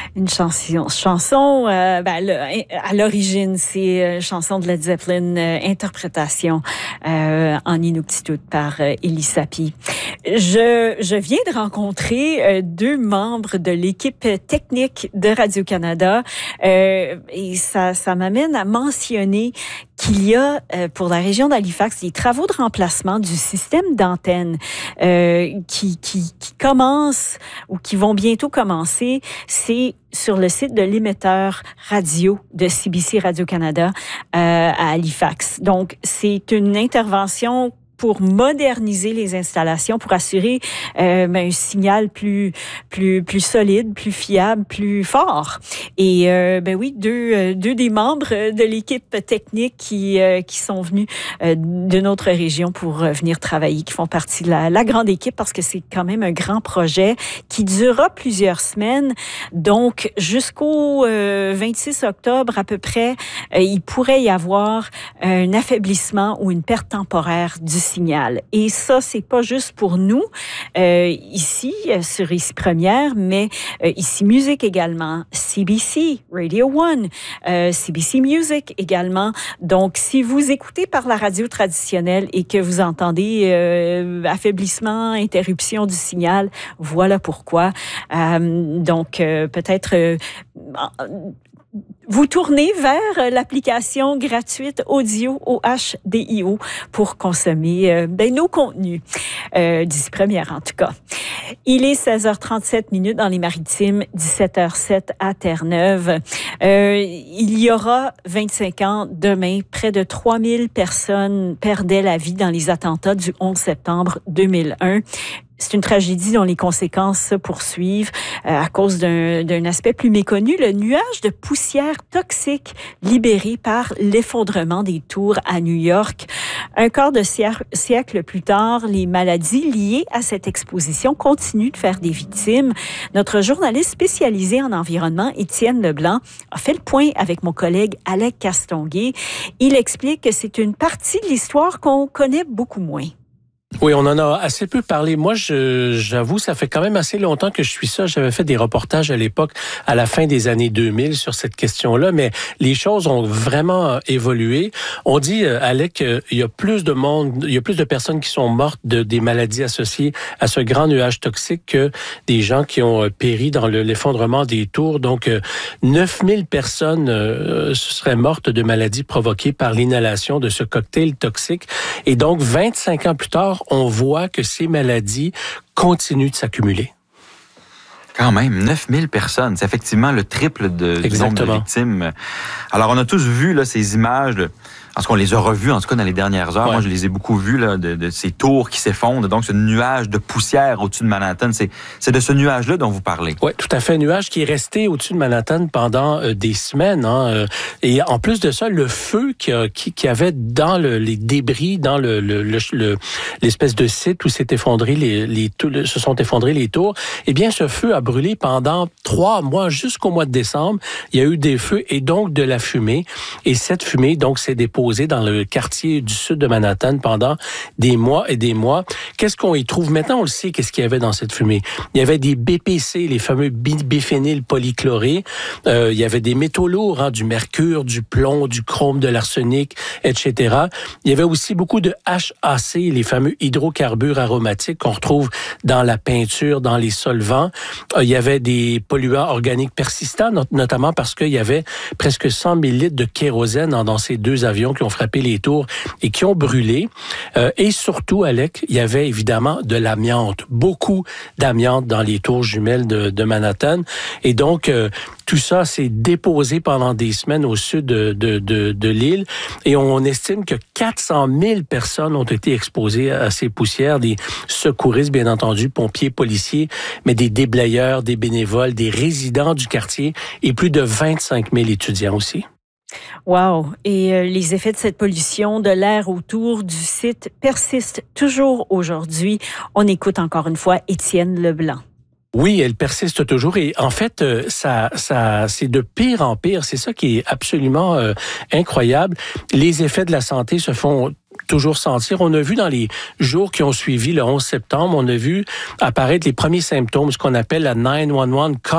Une chanson à l'origine, c'est une chanson de Led Zeppelin, interprétation en Inuktitut par Élie Sapie. Je viens de rencontrer deux membres de l'équipe technique de Radio-Canada et ça m'amène à mentionner qu'il y a pour la région d'Halifax des travaux de remplacement du système d'antenne qui commencent ou qui vont bientôt commencer. C'est sur le site de l'émetteur radio de CBC Radio-Canada à Halifax. Donc, c'est une intervention pour moderniser les installations, pour assurer un signal plus solide, plus fiable, plus fort. Et deux des membres de l'équipe technique qui sont venus de notre région pour venir travailler, qui font partie de la grande équipe, parce que c'est quand même un grand projet qui durera plusieurs semaines. Donc, jusqu'au 26 octobre à peu près, il pourrait y avoir un affaiblissement ou une perte temporaire du signal. Et ça, c'est pas juste pour nous, ici, sur Ici Première, mais Ici Musique également, CBC, Radio One, CBC Music également. Donc, si vous écoutez par la radio traditionnelle et que vous entendez affaiblissement, interruption du signal, voilà pourquoi. Donc, peut-être vous tournez vers l'application gratuite Audio OHDIO pour consommer nos contenus d'Ici Première en tout cas. Il est 16h37 dans les Maritimes, 17h07 à Terre-Neuve. Il y aura 25 ans demain, près de 3000 personnes perdaient la vie dans les attentats du 11 septembre 2001. C'est une tragédie dont les conséquences se poursuivent à cause d'un aspect plus méconnu, le nuage de poussière toxique libéré par l'effondrement des tours à New York. Un quart de siècle plus tard, les maladies liées à cette exposition continuent de faire des victimes. Notre journaliste spécialisé en environnement, Étienne Leblanc, a fait le point avec mon collègue Alec Castonguay. Il explique que c'est une partie de l'histoire qu'on connaît beaucoup moins. Oui, on en a assez peu parlé. Moi, j'avoue, ça fait quand même assez longtemps que je suis ça. J'avais fait des reportages à l'époque, à la fin des années 2000, sur cette question-là, mais les choses ont vraiment évolué. On dit, Alec, qu'il y a plus de monde, il y a plus de personnes qui sont mortes des maladies associées à ce grand nuage toxique que des gens qui ont péri dans l'effondrement des tours. Donc, 9000 personnes seraient mortes de maladies provoquées par l'inhalation de ce cocktail toxique. Et donc, 25 ans plus tard, on voit que ces maladies continuent de s'accumuler. Quand même, 9000 personnes. C'est effectivement le triple du nombre de victimes. Alors, on a tous vu là, ces images, parce qu'on les a revues, en tout cas, dans les dernières heures. Ouais. Moi, je les ai beaucoup vues, là, de ces tours qui s'effondrent. Donc, ce nuage de poussière au-dessus de Manhattan, c'est de ce nuage-là dont vous parlez. Oui, tout à fait. Un nuage qui est resté au-dessus de Manhattan pendant des semaines. Hein, et en plus de ça, le feu qu'il y avait dans les débris, dans l'espèce de site où se sont effondrés les tours, eh bien, ce feu a brûlé pendant 3 mois, jusqu'au mois de décembre. Il y a eu des feux et donc de la fumée. Et cette fumée, donc, s'est déposée dans le quartier du sud de Manhattan pendant des mois et des mois. Qu'est-ce qu'on y trouve? Maintenant, on le sait, qu'est-ce qu'il y avait dans cette fumée. Il y avait des BPC, les fameux biphényl polychlorés. Il y avait des métaux lourds, hein, du mercure, du plomb, du chrome, de l'arsenic, etc. Il y avait aussi beaucoup de HAC, les fameux hydrocarbures aromatiques qu'on retrouve dans la peinture, dans les solvants. Il y avait des polluants organiques persistants, notamment parce qu'il y avait presque 100 000 litres de kérosène dans ces deux avions qui ont frappé les tours et qui ont brûlé. Et surtout, Alec, il y avait évidemment de l'amiante, beaucoup d'amiante dans les tours jumelles de Manhattan. Et donc, tout ça s'est déposé pendant des semaines au sud de l'île. Et on estime que 400 000 personnes ont été exposées à ces poussières, des secouristes, bien entendu, pompiers, policiers, mais des déblayeurs, des bénévoles, des résidents du quartier et plus de 25 000 étudiants aussi. Wow! Et les effets de cette pollution de l'air autour du site persistent toujours aujourd'hui. On écoute encore une fois Étienne Leblanc. Oui, elle persiste toujours et en fait, ça c'est de pire en pire. C'est ça qui est absolument incroyable. Les effets de la santé se font toujours sentir. On a vu dans les jours qui ont suivi le 11 septembre, on a vu apparaître les premiers symptômes, ce qu'on appelle la 911 cough,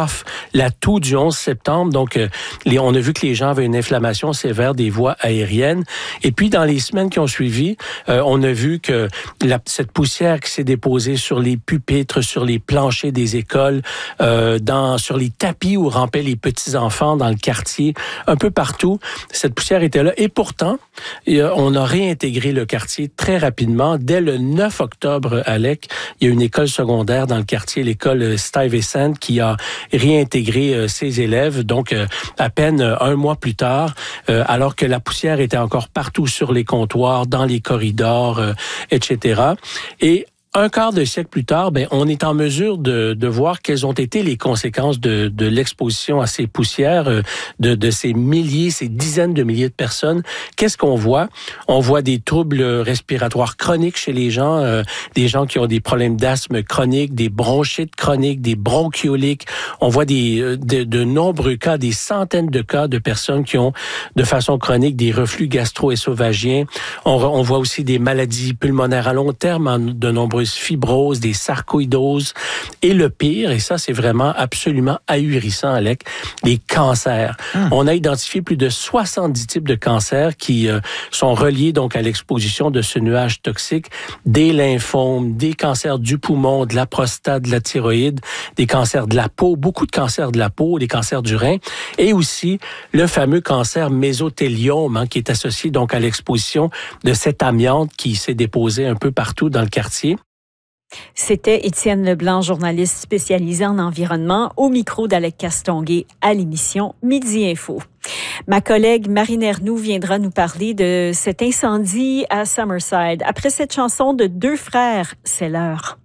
la toux du 11 septembre. Donc, on a vu que les gens avaient une inflammation sévère des voies aériennes. Et puis, dans les semaines qui ont suivi, on a vu que cette poussière qui s'est déposée sur les pupitres, sur les planchers des écoles, sur les tapis où rampaient les petits-enfants dans le quartier, un peu partout, cette poussière était là. Et pourtant, on a réintégré le quartier très rapidement. Dès le 9 octobre, Alec, il y a une école secondaire dans le quartier, l'école Stuyvesant, qui a réintégré ses élèves. Donc, à peine un mois plus tard, alors que la poussière était encore partout sur les comptoirs, dans les corridors, etc. Et un quart de siècle plus tard, on est en mesure de voir quelles ont été les conséquences de l'exposition à ces poussières, de ces milliers, ces dizaines de milliers de personnes. Qu'est-ce qu'on voit? On voit des troubles respiratoires chroniques chez les gens, des gens qui ont des problèmes d'asthme chronique, des bronchites chroniques, des bronchioliques. On voit de nombreux cas, des centaines de cas de personnes qui ont de façon chronique des reflux gastro-ésophagiens. On voit aussi des maladies pulmonaires à long terme, de nombreux fibrose, des sarcoïdoses. Et le pire, et ça c'est vraiment absolument ahurissant, Alec, les cancers. On a identifié plus de 70 types de cancers qui sont reliés donc à l'exposition de ce nuage toxique, des lymphomes, des cancers du poumon, de la prostate, de la thyroïde, des cancers de la peau, beaucoup de cancers de la peau, des cancers du rein, et aussi le fameux cancer mésothéliome qui est associé donc à l'exposition de cette amiante qui s'est déposée un peu partout dans le quartier. C'était Étienne Leblanc, journaliste spécialisé en environnement, au micro d'Alec Castonguay à l'émission Midi Info. Ma collègue Marine Ernoult viendra nous parler de cet incendie à Summerside. Après cette chanson de deux frères, c'est l'heure.